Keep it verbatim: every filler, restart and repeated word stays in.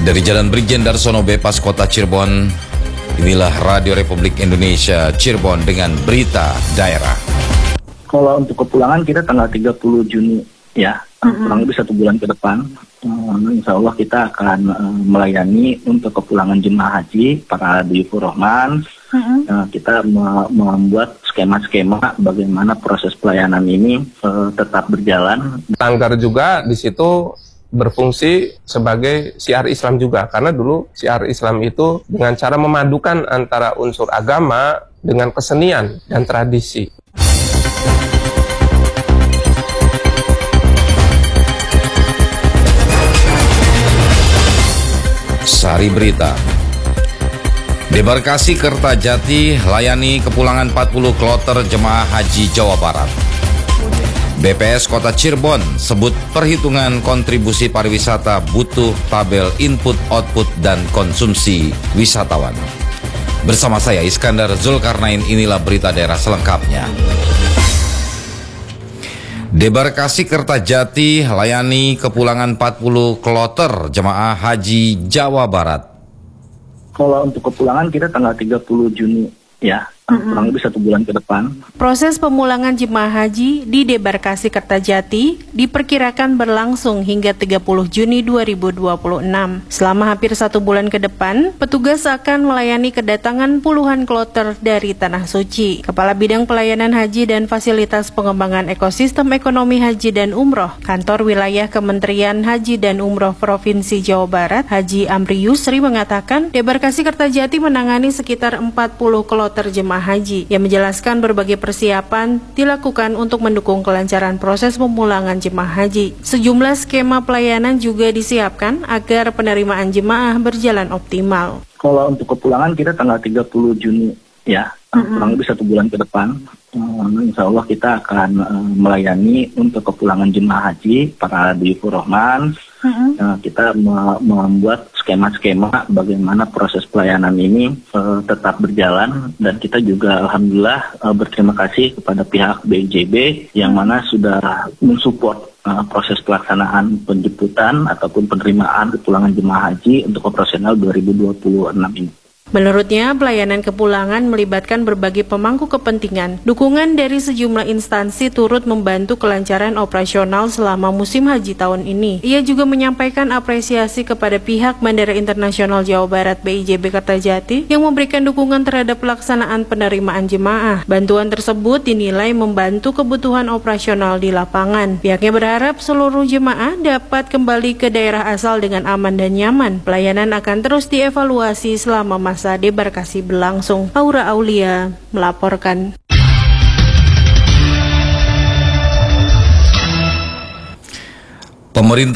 Dari Jalan Brigjen Darsono Bypass Kota Cirebon, inilah Radio Republik Indonesia Cirebon dengan berita daerah. Kalau untuk kepulangan kita tanggal tiga puluh Juni ya, mm-hmm. kurang lebih satu bulan ke depan. Uh, insya Allah kita akan uh, melayani untuk kepulangan jemaah haji para Diyufur Rahman. Mm-hmm. Uh, kita me- membuat skema-skema bagaimana proses pelayanan ini uh, tetap berjalan. Sanggar juga di situ berfungsi sebagai syiar Islam juga, karena dulu syiar Islam itu dengan cara memadukan antara unsur agama dengan kesenian dan tradisi. Sari Berita. Debarkasi Kertajati layani kepulangan empat puluh kloter jemaah haji Jawa Barat. B P S Kota Cirebon sebut perhitungan kontribusi pariwisata butuh tabel input, output, dan konsumsi wisatawan. Bersama saya Iskandar Zulkarnain, inilah berita daerah selengkapnya. Debarkasi Kertajati layani kepulangan empat puluh kloter jemaah haji Jawa Barat. Kalau untuk kepulangan kita tanggal tiga puluh Juni ya, mm-hmm. kurang lebih satu bulan ke depan. Proses pemulangan jemaah haji di Debarkasi Kertajati diperkirakan berlangsung hingga tiga puluh Juni dua ribu dua puluh enam. Selama hampir satu bulan ke depan, petugas akan melayani kedatangan puluhan kloter dari Tanah Suci. Kepala Bidang Pelayanan Haji dan Fasilitas Pengembangan Ekosistem Ekonomi Haji dan Umroh, Kantor Wilayah Kementerian Haji dan Umroh Provinsi Jawa Barat, Haji Amri Yusri mengatakan, Debarkasi Kertajati menangani sekitar empat puluh kloter jemaah haji, yang menjelaskan berbagai persiapan dilakukan untuk mendukung kelancaran proses pemulangan jemaah haji. Sejumlah skema pelayanan juga disiapkan agar penerimaan jemaah berjalan optimal. Kalau untuk kepulangan kita tanggal tiga puluh Juni ya, mm-hmm. kurang lebih satu bulan ke depan. Uh, insya Allah kita akan uh, melayani untuk kepulangan jemaah haji para Diyufur Rahman. Mm-hmm. Uh, kita me- membuat skema-skema bagaimana proses pelayanan ini uh, tetap berjalan, dan kita juga alhamdulillah uh, berterima kasih kepada pihak B I J B yang mana sudah mensupport uh, proses pelaksanaan penjemputan ataupun penerimaan kepulangan jemaah haji untuk operasional dua ribu dua puluh enam ini. Menurutnya, pelayanan kepulangan melibatkan berbagai pemangku kepentingan. Dukungan dari sejumlah instansi turut membantu kelancaran operasional selama musim haji tahun ini. Ia juga menyampaikan apresiasi kepada pihak Bandara Internasional Jawa Barat B I J B Kertajati yang memberikan dukungan terhadap pelaksanaan penerimaan jemaah. Bantuan tersebut dinilai membantu kebutuhan operasional di lapangan. Pihaknya berharap seluruh jemaah dapat kembali ke daerah asal dengan aman dan nyaman. Pelayanan akan terus dievaluasi selama masa Masa debarkasi berlangsung. Aura Aulia melaporkan. Pemerintah